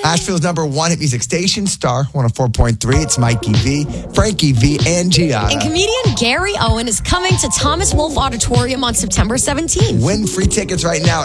Asheville's number one hit music station, Star 104.3. It's Mikey V, Frankie V, and Gianna. And comedian Gary Owen is coming to Thomas Wolfe Auditorium on September 17th. Win free tickets right now